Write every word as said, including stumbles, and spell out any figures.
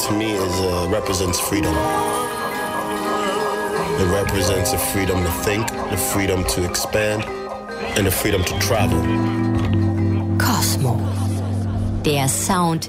to me is uh, represents freedom. It represents the freedom to think, the freedom to expand, and the freedom to travel. Kosmo. Der Sound